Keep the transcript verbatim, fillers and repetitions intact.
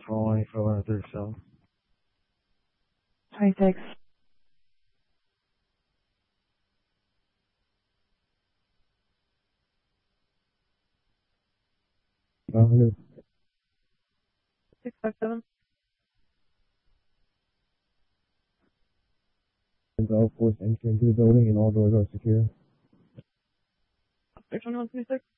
following for one thirty-seven. twenty-six. one hundred. six five seven. All force entry into the building and all doors are secure. six one one twenty-six.